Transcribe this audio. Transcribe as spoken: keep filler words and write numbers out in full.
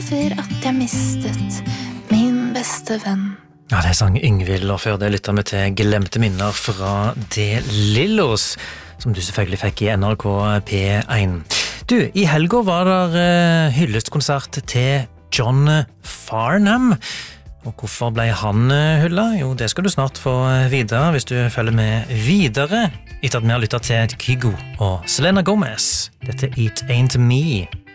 for at jeg mistet min beste venn. Ja, det sang Yngvild, og før det lytter vi til Glemte minner fra De Lillos, som du selvfølgelig fikk i N R K P én. Du, i helga var det hyllestkonsert til John Farnham. Og hvorfor ble han hyllet? Jo, det skal du snart få videre hvis du følger med videre etter at vi har lyttet til Kygo og Selena Gomez. Dette er It Ain't Me.